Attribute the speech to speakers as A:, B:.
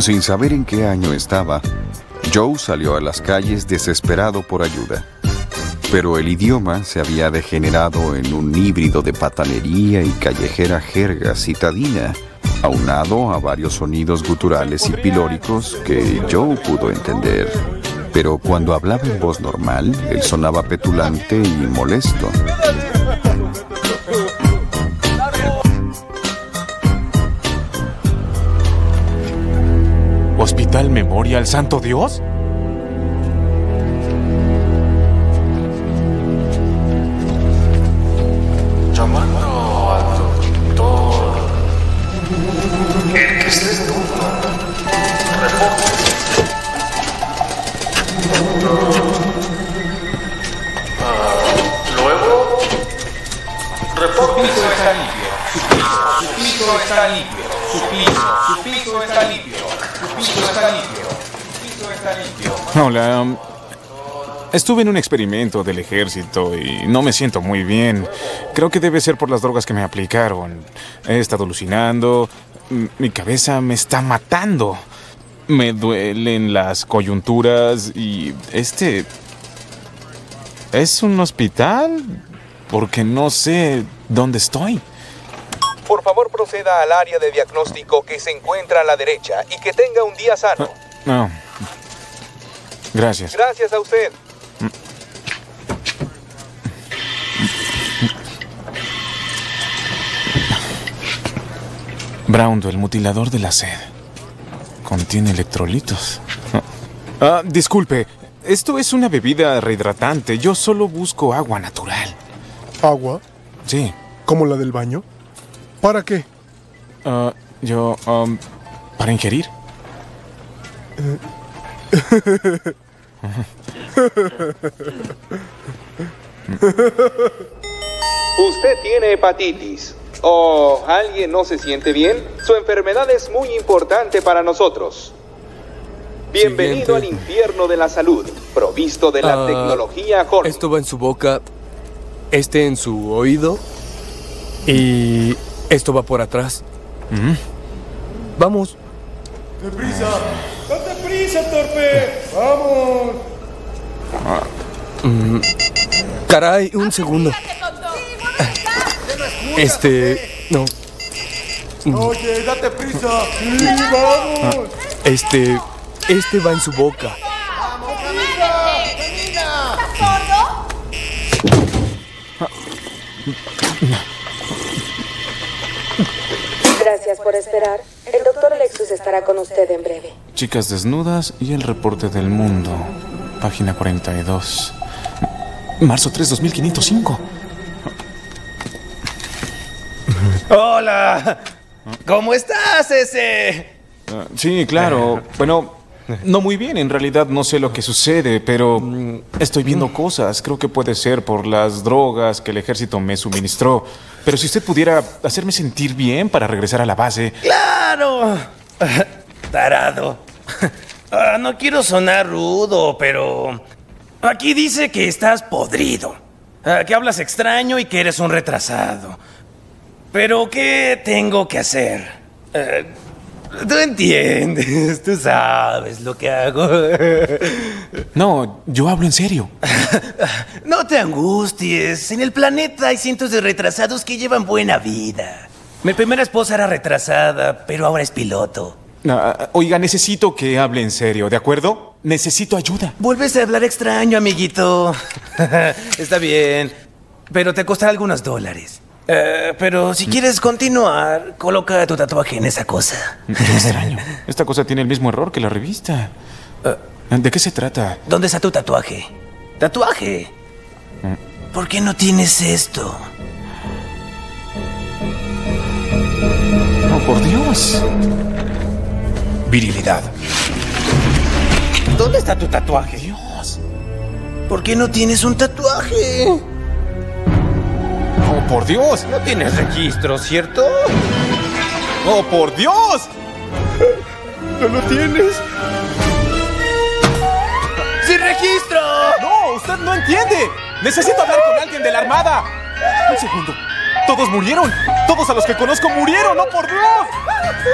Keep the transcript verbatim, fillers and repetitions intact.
A: Sin saber en qué año estaba, Joe salió a las calles desesperado por ayuda. Pero el idioma se había degenerado en un híbrido de patanería y callejera jerga citadina, aunado a varios sonidos guturales y pilóricos que Joe pudo entender. Pero cuando hablaba en voz normal, él sonaba petulante y molesto.
B: ¿Hospital Memorial Santo Dios?
C: Llamando al doctor. El que esté en turno. Repórtese. Uh, Luego. Repórtese.
D: Su piso está limpio. Su piso está limpio. Su piso. Su piso está limpio. Su piso está limpio. Su piso está limpio.
B: Hola. um, Estuve en un experimento del ejército y no me siento muy bien. Creo que debe ser por las drogas que me aplicaron. He estado alucinando. M- Mi cabeza me está matando. Me duelen las coyunturas y este... ¿Es un hospital? Porque no sé dónde estoy.
E: Por favor, proceda al área de diagnóstico que se encuentra a la derecha y que tenga un día sano.
B: No. Gracias.
E: Gracias a usted.
B: Braundo, el mutilador de la sed. Contiene electrolitos. Ah, disculpe, esto es una bebida rehidratante. Yo solo busco agua natural.
F: ¿Agua?
B: Sí.
F: ¿Como la del baño? ¿Para qué?
B: Ah, yo... um, para ingerir.
E: Usted tiene hepatitis. ¿O alguien no se siente bien? Su enfermedad es muy importante para nosotros. Bienvenido
G: Siguiente.
E: al infierno de la salud, provisto de la
G: Ah,
E: tecnología Hornet.
G: Esto va en su boca, este en su oído y esto va por atrás.
B: Mm.
G: Vamos.
F: ¡Deprisa! ¡Date prisa, torpe! ¡Vamos!
G: Mm, Caray, un segundo. Este... No.
F: Oye, date prisa. ¡Sí, vamos!
G: Este... Este va en su boca.
H: Gracias por esperar. El doctor Alexus estará con usted en breve.
B: Chicas desnudas y el reporte del mundo. Página cuarenta y dos. Marzo tres, dos mil quinientos cinco.
I: Hola. ¿Cómo estás, ese?
B: Ah, sí, claro. Bueno, no muy bien. En realidad no sé lo que sucede, pero estoy viendo cosas. Creo que puede ser por las drogas que el ejército me suministró. Pero si usted pudiera hacerme sentir bien para regresar a la base...
I: ¡Claro! Tarado. Ah, no quiero sonar rudo, pero... Aquí dice que estás podrido. Ah, que hablas extraño y que eres un retrasado. Pero, ¿qué tengo que hacer? Eh, tú entiendes, tú sabes lo que hago.
B: No, yo hablo en serio.
I: No te angusties. En el planeta hay cientos de retrasados que llevan buena vida. Mi primera esposa era retrasada, pero ahora es piloto.
B: Ah, oiga, necesito que hable en serio, ¿de acuerdo? Necesito ayuda.
I: Vuelves a hablar extraño, amiguito. Está bien, pero te costará algunos dólares. Eh, pero si quieres continuar, coloca tu tatuaje en esa cosa.
B: Qué extraño. Esta cosa tiene el mismo error que la revista. ¿De qué se trata?
I: ¿Dónde está tu tatuaje? ¿Tatuaje? ¿Por qué no tienes esto?
B: ¡Oh, por Dios!
I: Virilidad. ¿Dónde está tu tatuaje?
B: ¡Dios!
I: ¿Por qué no tienes un tatuaje?
B: ¡Oh, por Dios!
I: No tienes registro, ¿cierto?
B: ¡Oh, por Dios!
F: ¿No lo tienes?
I: ¡Sin registro!
B: ¡No! ¡Usted no entiende! ¡Necesito hablar con alguien de la Armada! Un segundo. ¡Todos murieron! ¡Todos a los que conozco murieron! ¡Oh, por Dios!